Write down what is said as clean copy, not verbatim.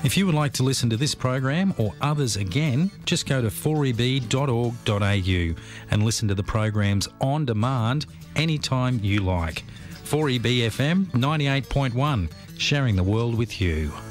If you would like to listen to this program or others again, just go to 4eb.org.au and listen to the programs on demand anytime you like. 4EB FM 98.1, sharing the world with you.